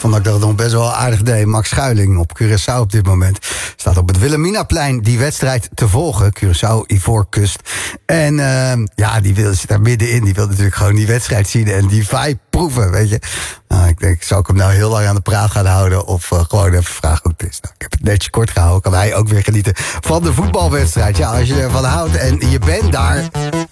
vond dat ik dat nog best wel aardig deed. Max Schuiling op Curaçao op dit moment. Staat op het Wilhelminaplein die wedstrijd te volgen. Curaçao, Ivoorkust. En zit daar middenin. Die wil natuurlijk gewoon die wedstrijd zien en die vibe proeven, weet je. Nou, ik denk, zou ik hem nou heel lang aan de praat gaan houden of gewoon even vragen hoe het is. Nou, ik heb het netjes kort gehouden. Kan hij ook weer genieten van de voetbalwedstrijd. Ja, als je ervan houdt en je bent daar,